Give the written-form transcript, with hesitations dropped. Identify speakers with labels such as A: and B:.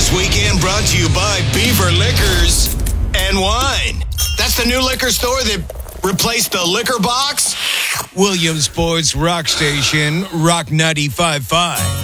A: this weekend brought to you by Beaver Liquors and Wine. That's the new liquor store that replaced the liquor box. Williamsport's Rock Station, Rock 95.5.